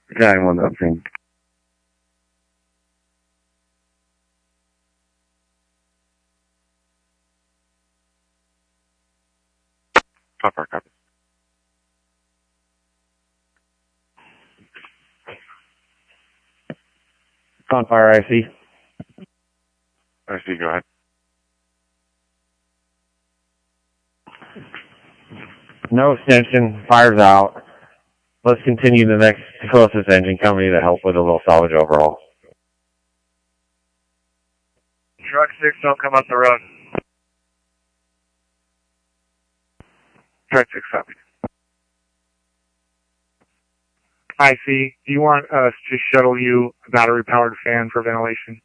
9-1 upstream. Copper, copy. On fire, IC. I see, go ahead. No extension, fire's out. Let's continue the next closest engine company to help with a little salvage overall. Truck 6, don't come up the road. Truck 6, copy. IC, do you want us to shuttle you a battery-powered fan for ventilation?